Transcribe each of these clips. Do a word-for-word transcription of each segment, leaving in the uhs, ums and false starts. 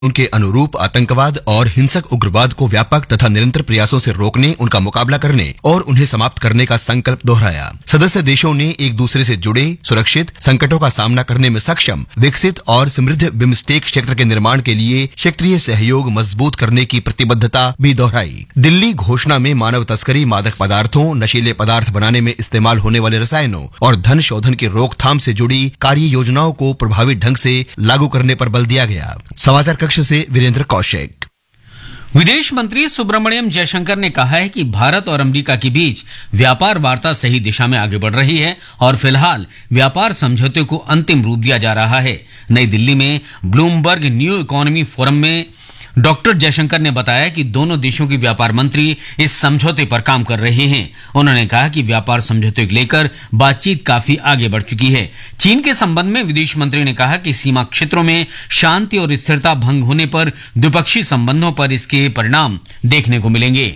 उनके अनुरूप आतंकवाद और हिंसक उग्रवाद को व्यापक तथा निरंतर प्रयासों से रोकने, उनका मुकाबला करने और उन्हें समाप्त करने का संकल्प दोहराया। सदस्य देशों ने एक दूसरे से जुड़े, सुरक्षित, संकटों का सामना करने में सक्षम, विकसित और समृद्ध बिम्स्टेक क्षेत्र के निर्माण के लिए क्षेत्रीय सहयोग मजबूत करने की प्रतिबद्धता भी दोहराई। दिल्ली घोषणा में मानव तस्करी, मादक पदार्थों, नशीले पदार्थ बनाने में इस्तेमाल होने वाले रसायनों और धन शोधन की रोकथाम से जुड़ी कार्य योजनाओं को प्रभावी ढंग से लागू करने पर बल दिया गया। समाचार कक्ष से वीरेंद्र कौशिक। विदेश मंत्री सुब्रमण्यम जयशंकर ने कहा है कि भारत और अमेरिका के बीच व्यापार वार्ता सही दिशा में आगे बढ़ रही है और फिलहाल व्यापार समझौते को अंतिम रूप दिया जा रहा है। नई दिल्ली में ब्लूमबर्ग न्यू इकोनॉमी फोरम में डॉक्टर जयशंकर ने बताया कि दोनों देशों के व्यापार मंत्री इस समझौते पर काम कर रहे हैं। उन्होंने कहा कि व्यापार समझौते को लेकर बातचीत काफी आगे बढ़ चुकी है। चीन के संबंध में विदेश मंत्री ने कहा कि सीमा क्षेत्रों में शांति और स्थिरता भंग होने पर द्विपक्षीय संबंधों पर इसके परिणाम देखने को मिलेंगे।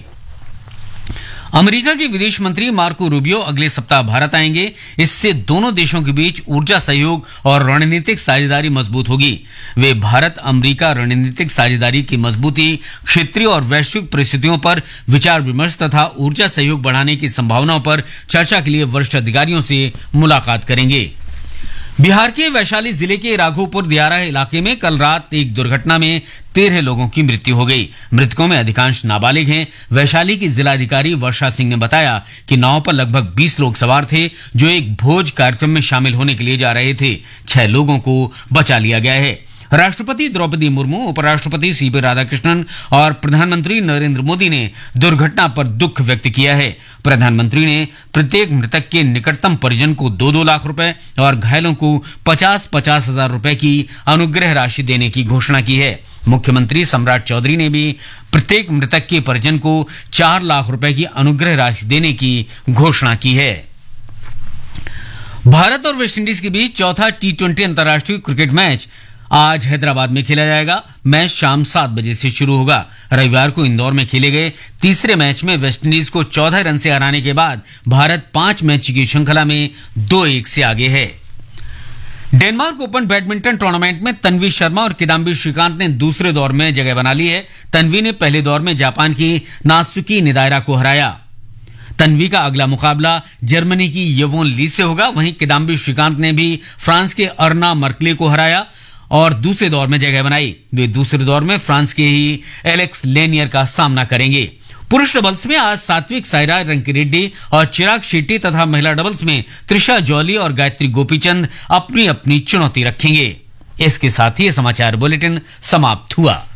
अमेरिका के विदेश मंत्री मार्को रूबियो अगले सप्ताह भारत आएंगे। इससे दोनों देशों के बीच ऊर्जा सहयोग और रणनीतिक साझेदारी मजबूत होगी। वे भारत अमेरिका रणनीतिक साझेदारी की मजबूती, क्षेत्रीय और वैश्विक परिस्थितियों पर विचार विमर्श तथा ऊर्जा सहयोग बढ़ाने की संभावनाओं पर चर्चा के लिए वरिष्ठ अधिकारियों से मुलाकात करेंगे। बिहार के वैशाली जिले के राघोपुर दियारा इलाके में कल रात एक दुर्घटना में तेरह लोगों की मृत्यु हो गई। मृतकों में अधिकांश नाबालिग हैं। वैशाली की जिलाधिकारी वर्षा सिंह ने बताया कि नाव पर लगभग बीस लोग सवार थे जो एक भोज कार्यक्रम में शामिल होने के लिए जा रहे थे। छह लोगों को बचा लिया गया है। राष्ट्रपति द्रौपदी मुर्मू, उपराष्ट्रपति सीपी राधाकृष्णन और प्रधानमंत्री नरेंद्र मोदी ने दुर्घटना पर दुख व्यक्त किया है। प्रधानमंत्री ने प्रत्येक मृतक के निकटतम परिजन को दो दो लाख रुपए और घायलों को पचास पचास हजार रुपए की अनुग्रह राशि देने की घोषणा की है। मुख्यमंत्री सम्राट चौधरी ने भी प्रत्येक मृतक के परिजन को चार लाख रुपए की अनुग्रह राशि देने की घोषणा की है। भारत और वेस्टइंडीज के बीच चौथा टी ट्वेंटी अंतर्राष्ट्रीय क्रिकेट मैच आज हैदराबाद में खेला जाएगा। मैच शाम सात बजे से शुरू होगा। रविवार को इंदौर में खेले गए तीसरे मैच में वेस्टइंडीज को चौदह रन से हराने के बाद भारत पांच मैच की श्रृंखला में दो एक से आगे है। डेनमार्क ओपन बैडमिंटन टूर्नामेंट में तन्वी शर्मा और किदाम्बी श्रीकांत ने दूसरे दौर में जगह बना ली है। तन्वी ने पहले दौर में जापान की नात्सुकी निदायरा को हराया। तन्वी का अगला मुकाबला जर्मनी की येवोन ली से होगा। वहीं किदाम्बी श्रीकांत ने भी फ्रांस के अर्ना मर्कले को हराया और दूसरे दौर में जगह बनाई। वे दूसरे दौर में फ्रांस के ही एलेक्स लेनियर का सामना करेंगे। पुरुष डबल्स में आज सात्विक साईराज रंकीरेड्डी और चिराग शेट्टी तथा महिला डबल्स में त्रिशा जॉली और गायत्री गोपीचंद अपनी अपनी चुनौती रखेंगे। इसके साथ ही समाचार बुलेटिन समाप्त हुआ।